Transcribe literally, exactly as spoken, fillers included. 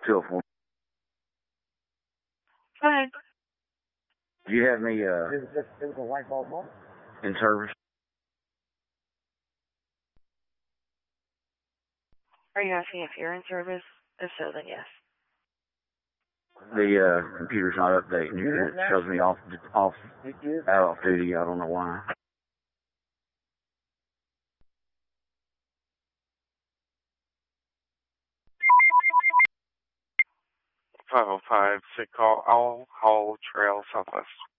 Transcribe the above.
Till for Go ahead. Do you have me uh in service? Are you asking if you're in service? If so, then yes. The uh, computer's not updating. It shows me off, off, out off duty. I don't know why. five oh five, Sick Call, Owl Hall Trail, Southwest.